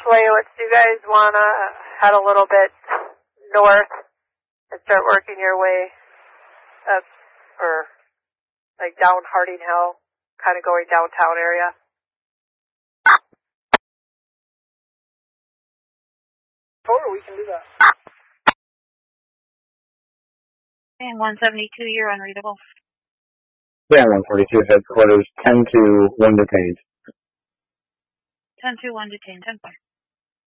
Flawless, do you guys want to head a little bit north and start working your way up, or like down Harding Hill, kind of going downtown area? Sure, we can do that. And 172, you're unreadable. Yeah, 142, headquarters, 10-1 detained. 10-1 detained, 10-4.